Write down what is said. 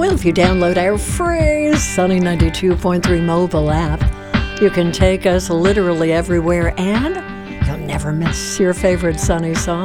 Well, if you download our free Sunny 92.3 mobile app, you can take us literally everywhere and you'll never miss your favorite Sunny song.